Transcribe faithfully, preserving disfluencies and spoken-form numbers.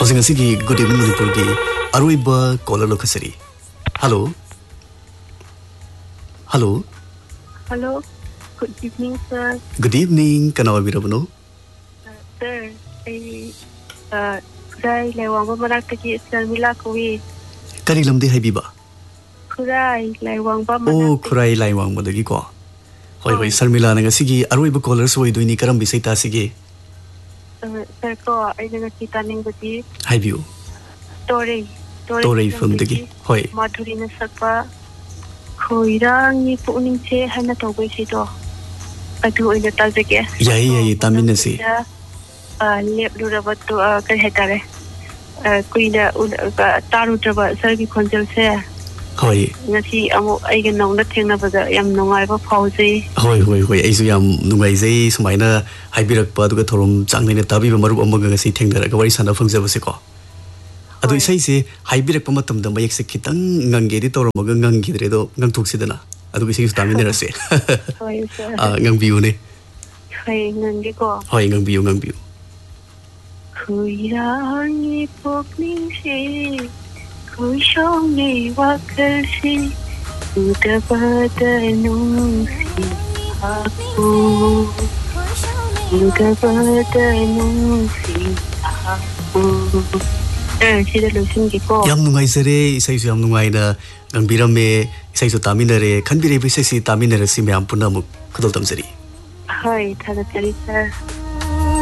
Housing Sigi, good evening, Nipurgi. Aruiba, Kola Lokasari. Hello. Hello. Hello. Good evening, sir. Good evening, Kanawa Virabano. Uh, sir, I, uh, Kurai Laiwangba Manaktaki Sarmila Kawi. Karilam de Habiba. Kurai Laiwangba Manaktaki. Oh, Kurai Laiwangba de Giko. Hoi, hoi, Sarmila Nagasigi, Aruiba Colors, Way doing Karam Bisita Sigi. Sir, go, I didn't see Tanning with you. Have you? Story. Story from the Gi. Hoi. Madhurina Sapa. Koirang, you put in Che Hana Tobisito. I do in the Tazake. Yeah, yeah, Taminasi. Uh, lip Lurabat to a Kahetare. Uh, Queen Tarutaba, Sergi Conjelse. Hoi. Nasi, I can know nothing about the Yam Nonga Pausi. Hoi, hoi, hoi, Asiam Numaze, Sumina, Hybirak Paduatorum, Zangin Tabi, Maru Omagasi, thing that a very son of Zavasico. Adu say, Hybirak Pomatum, the Mayexikitang, Nangedi or Mogang Gidredo, Nantuxidana. Adu say, Stamina say. Ah, Young Biune. Hoi, Nandigo. Hoi, Young Biu, Young Biu. Kuyangi Pokning. Kui show me what can see. Uda bada nungsi aku. Uda bada nungsi aku. Eh, sila lusin giko. Yam nungai sere, isai su yam nungai na gangbira me, isai su taminare, kanbire bisai si taminare si me ampuna mu kudol tamsari. Hai, tada tari sir.